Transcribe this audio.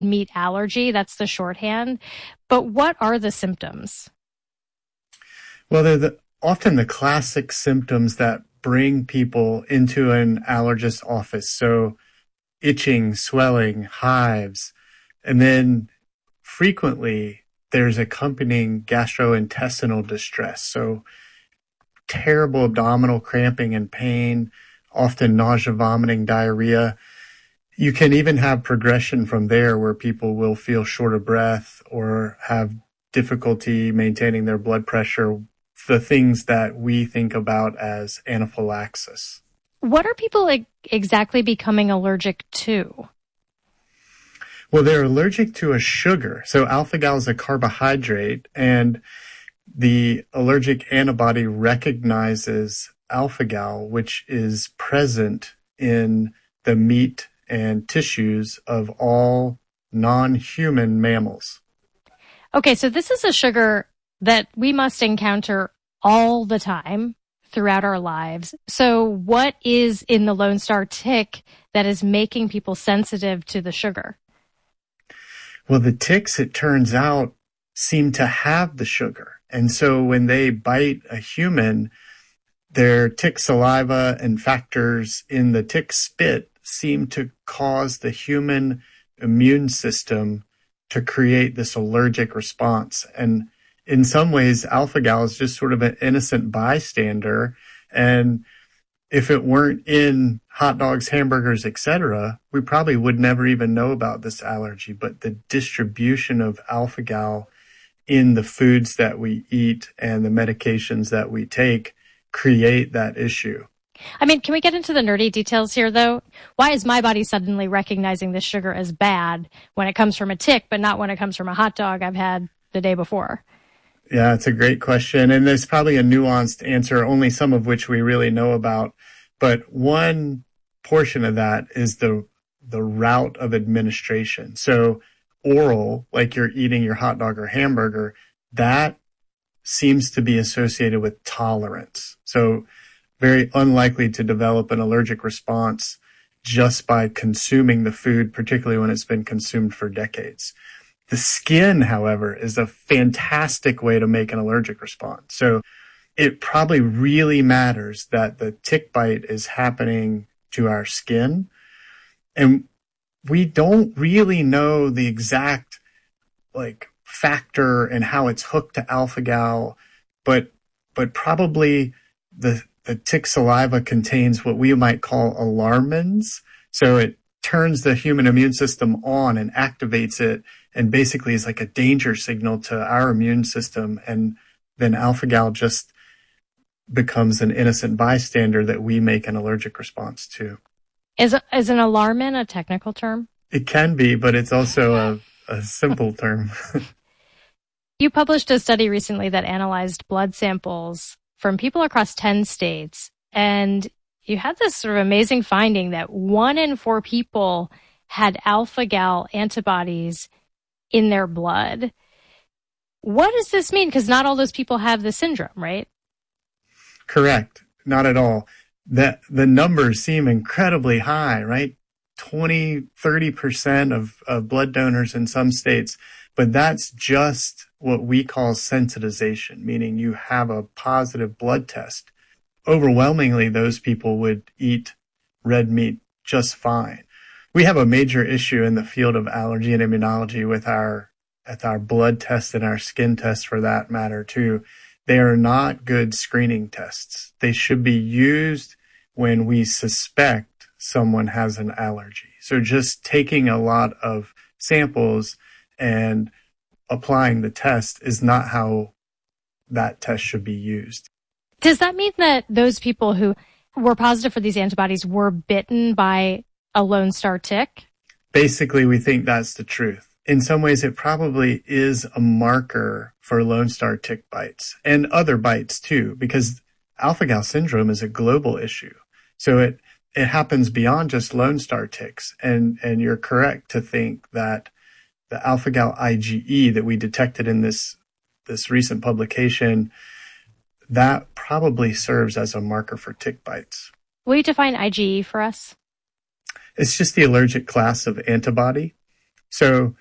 meat allergy. That's the shorthand. But what are the symptoms? Well, they're often the classic symptoms that bring people into an allergist office. So itching, swelling, hives, and then frequently there's accompanying gastrointestinal distress. So terrible abdominal cramping and pain, often nausea, vomiting, diarrhea. You can even have progression from there where people will feel short of breath or have difficulty maintaining their blood pressure, the things that we think about as anaphylaxis. What are people exactly becoming allergic to? Well, they're allergic to a sugar. So alpha-gal is a carbohydrate, and the allergic antibody recognizes alpha-gal, which is present in the meat and tissues of all non-human mammals. Okay, so this is a sugar that we must encounter all the time throughout our lives. So what is in the Lone Star tick that is making people sensitive to the sugar? Well, the ticks, it turns out, seem to have the sugar. And so when they bite a human, their tick saliva and factors in the tick spit seem to cause the human immune system to create this allergic response. And in some ways, alpha-gal is just sort of an innocent bystander. And if it weren't in hot dogs, hamburgers, etc., we probably would never even know about this allergy. But the distribution of alpha-gal in the foods that we eat and the medications that we take create that issue. I mean, can we get into the nerdy details here, though? Why is my body suddenly recognizing this sugar as bad when it comes from a tick, but not when it comes from a hot dog I've had the day before? Yeah, it's a great question. And there's probably a nuanced answer, only some of which we really know about. But one portion of that is the route of administration. So oral, like you're eating your hot dog or hamburger, that seems to be associated with tolerance. So very unlikely to develop an allergic response just by consuming the food, particularly when it's been consumed for decades. The skin, however, is a fantastic way to make an allergic response. So it probably really matters that the tick bite is happening to our skin. And we don't really know the exact factor and how it's hooked to alpha-gal, but probably the tick saliva contains what we might call alarmins. So it turns the human immune system on and activates it, and basically is like a danger signal to our immune system. And then alpha-gal just becomes an innocent bystander that we make an allergic response to. Is an alarmin a technical term? It can be, but it's also a simple term. You published a study recently that analyzed blood samples from people across 10 states, and you had this sort of amazing finding that 1 in 4 people had alpha-gal antibodies in their blood. What does this mean? Because not all those people have the syndrome, right? Correct. Not at all. The numbers seem incredibly high, right? 20, 30% of blood donors in some states. But that's just what we call sensitization, meaning you have a positive blood test. Overwhelmingly, those people would eat red meat just fine. We have a major issue in the field of allergy and immunology with our blood tests and our skin tests for that matter too. They are not good screening tests. They should be used when we suspect someone has an allergy. So just taking a lot of samples and applying the test is not how that test should be used. Does that mean that those people who were positive for these antibodies were bitten by a Lone Star tick? Basically, we think that's the truth. In some ways, it probably is a marker for Lone Star tick bites and other bites too, because alpha-gal syndrome is a global issue. So it happens beyond just Lone Star ticks. And you're correct to think that the alpha-gal IgE that we detected in this recent publication, that probably serves as a marker for tick bites. Will you define IgE for us? It's just the allergic class of antibody. So